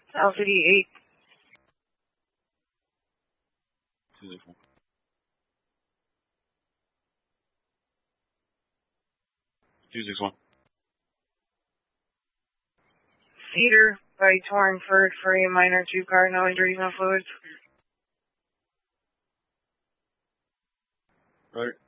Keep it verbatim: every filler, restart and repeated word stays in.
Alpha D eight. two six one. two six one. Cedar by Torringford for a minor two car, no injuries, no fluids. Right.